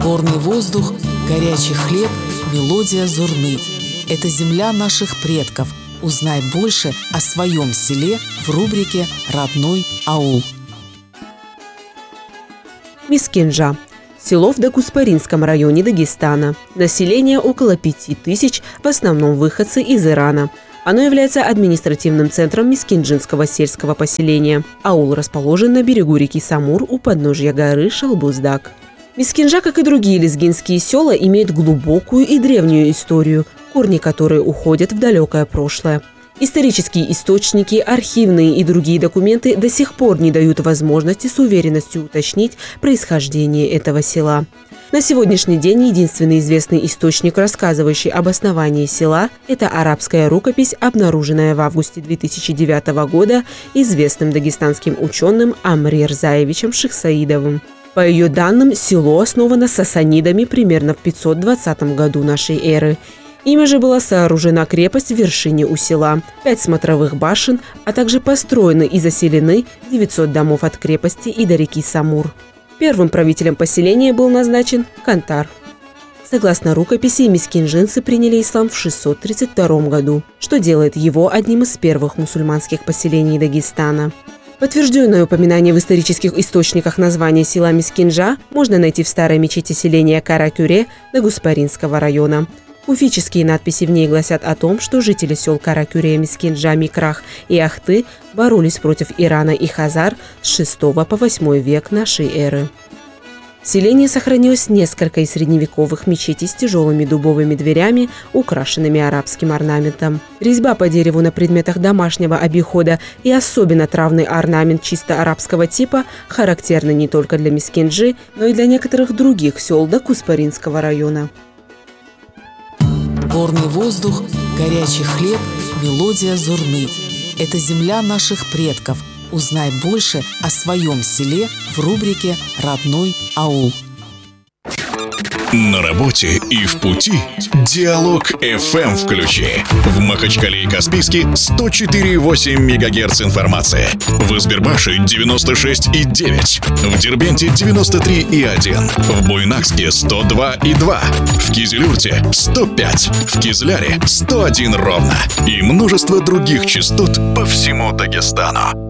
Горный воздух, горячий хлеб, мелодия зурны. Это земля наших предков. Узнай больше о своем селе в рубрике «Родной аул». Мискинджа. Село в Дагуспаринском районе Дагестана. Население около 5000, в основном выходцы из Ирана. Оно является административным центром Мискинджинского сельского поселения. Аул расположен на берегу реки Самур у подножья горы Шалбуздак. Мискинджа, как и другие лезгинские села, имеет глубокую и древнюю историю, корни которой уходят в далекое прошлое. Исторические источники, архивные и другие документы до сих пор не дают возможности с уверенностью уточнить происхождение этого села. На сегодняшний день единственный известный источник, рассказывающий об основании села, это арабская рукопись, обнаруженная в августе 2009 года известным дагестанским ученым Амри Рзаевичем Шихсаидовым. По ее данным, село основано сасанидами примерно в 520 году нашей эры. Ими же была сооружена крепость в вершине у села, 5 смотровых башен, а также построены и заселены 900 домов от крепости и до реки Самур. Первым правителем поселения был назначен Кантар. Согласно рукописи, мискинджинцы приняли ислам в 632 году, что делает его одним из первых мусульманских поселений Дагестана. Подтвержденное упоминание в исторических источниках названия села Мискинджа можно найти в старой мечети селения Каракюре Дагуспаринского района. Куфические надписи в ней гласят о том, что жители сел Каракюре, Мискинджа, Микрах и Ахты боролись против Ирана и Хазар с 6 по 8 век нашей эры. В селении сохранилось несколько из средневековых мечетей с тяжелыми дубовыми дверями, украшенными арабским орнаментом. Резьба по дереву на предметах домашнего обихода и особенно травный орнамент чисто арабского типа характерны не только для Мискинджи, но и для некоторых других сел Дагуспаринского района. Горный воздух, горячий хлеб, мелодия зурны. Это земля наших предков. Узнай больше о своем селе в рубрике «Родной аул». На работе и в пути Диалог ФМ включи. В Махачкале и Каспийске 104,8 МГц информации. В Избербаше 96,9. В Дербенте 93,1. В Буйнакске 102,2. В Кизилюрте 105. В Кизляре 101 ровно. И множество других частот по всему Дагестану.